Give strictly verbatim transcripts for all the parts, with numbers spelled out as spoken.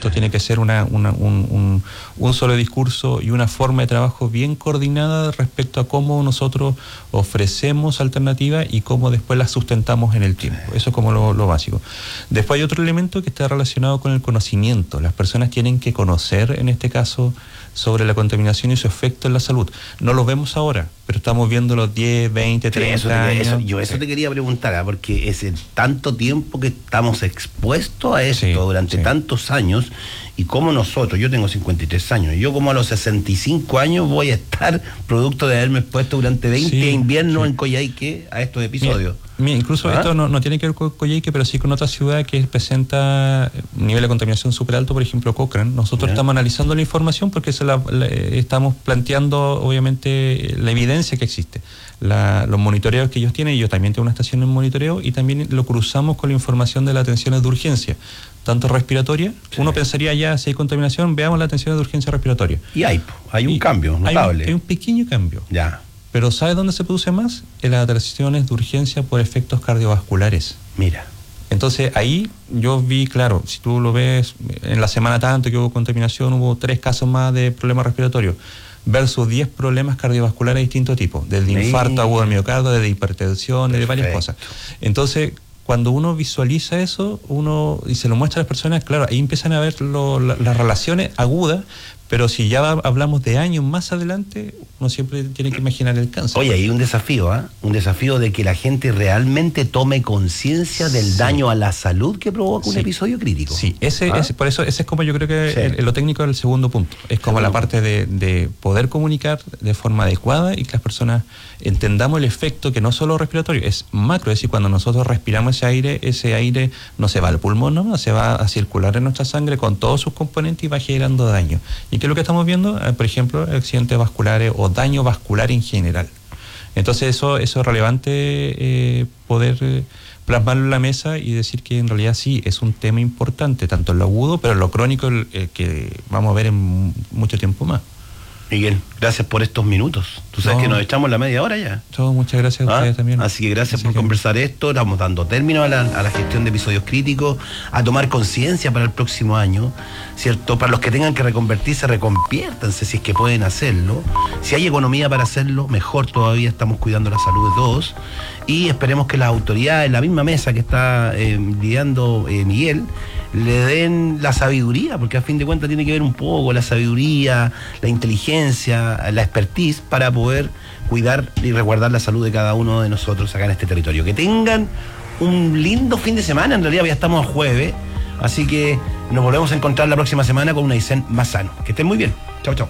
Esto tiene que ser una, una, un, un, un solo discurso y una forma de trabajo bien coordinada respecto a cómo nosotros ofrecemos alternativas y cómo después las sustentamos en el tiempo. Eso es como lo, lo básico. Después hay otro elemento que está relacionado con el conocimiento. Las personas tienen que conocer, en este caso, sobre la contaminación y su efecto en la salud. No lo vemos ahora, pero estamos viendo los diez, veinte, treinta sí, eso te, años. Eso, yo eso sí. te quería preguntar, ¿eh? Porque es el tanto tiempo que estamos expuestos a esto sí, durante sí. tantos años, y como nosotros, yo tengo cincuenta y tres años, y yo como a los sesenta y cinco años voy a estar producto de haberme expuesto durante veinte sí, inviernos sí. en Coyhaique a estos episodios. Mira, mira, incluso ¿Ah? esto no, no tiene que ver con Coyhaique, pero sí con otra ciudad que presenta un nivel de contaminación súper alto, por ejemplo Cochrane. Nosotros ¿Ya? estamos analizando la información porque se la, la, estamos planteando obviamente la evidencia que existe. La, los monitoreos que ellos tienen, yo también tengo una estación en monitoreo y también lo cruzamos con la información de las atenciones de urgencia, tanto respiratoria, sí. uno pensaría ya si hay contaminación, veamos las atenciones de urgencia respiratoria. Y hay, hay un y cambio notable. Hay un, hay un pequeño cambio. Ya. Pero ¿sabes dónde se produce más? En las atenciones de urgencia por efectos cardiovasculares. Mira. Entonces ahí yo vi, claro, si tú lo ves, en la semana tanto que hubo contaminación, hubo tres casos más de problemas respiratorios, versus diez problemas cardiovasculares de distintos tipos, desde sí. infarto agudo del miocardio, desde hipertensión, desde varias cosas. Entonces, cuando uno visualiza eso, uno y se lo muestra a las personas, claro, ahí empiezan a ver lo, la, las relaciones agudas, pero si ya hablamos de años más adelante, uno siempre tiene que imaginar el cáncer. Oye, hay un desafío, ¿ah? ¿eh? Un desafío de que la gente realmente tome conciencia del sí. daño a la salud que provoca sí. un episodio crítico. Sí, ese, ¿Ah? ese, por eso ese es como yo creo que sí. el, lo técnico es el segundo punto. Es como Segundo. la parte de, de poder comunicar de forma adecuada y que las personas entendamos el efecto que no solo respiratorio, es macro, es decir, cuando nosotros respiramos ese aire, ese aire no se va al pulmón, no, se va a circular en nuestra sangre con todos sus componentes y va generando daño. ¿Y qué es lo que estamos viendo? Por ejemplo, accidentes vasculares o daño vascular en general. Entonces eso, eso es relevante eh, poder eh, plasmarlo en la mesa y decir que en realidad sí, es un tema importante, tanto en lo agudo, pero en lo crónico el, el que vamos a ver en mucho tiempo más. Miguel, gracias por estos minutos. Tú sabes no. que nos echamos la media hora ya. No, muchas gracias a ustedes ¿Ah? también. Así que gracias Así por que... conversar esto. Estamos dando término a la, a la gestión de episodios críticos, a tomar conciencia para el próximo año, ¿cierto? Para los que tengan que reconvertirse, reconviértanse si es que pueden hacerlo. Si hay economía para hacerlo, mejor todavía, estamos cuidando la salud de todos. Y esperemos que las autoridades, la misma mesa que está eh, lidiando eh, Miguel, le den la sabiduría, porque a fin de cuentas tiene que ver un poco la sabiduría, la inteligencia, la expertise para poder cuidar y resguardar la salud de cada uno de nosotros acá en este territorio. Que tengan un lindo fin de semana, en realidad ya estamos a jueves, así que nos volvemos a encontrar la próxima semana con un Aysén más sano. Que estén muy bien. Chao, chao.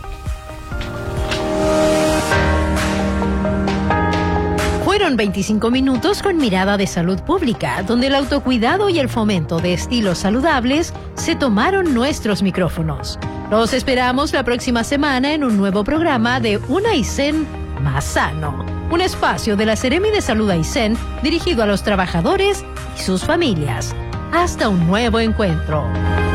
Fueron veinticinco minutos con mirada de salud pública, donde el autocuidado y el fomento de estilos saludables se tomaron nuestros micrófonos. Los esperamos la próxima semana en un nuevo programa de Un Aysén más sano, un espacio de la Seremi de Salud Aysén dirigido a los trabajadores y sus familias. Hasta un nuevo encuentro.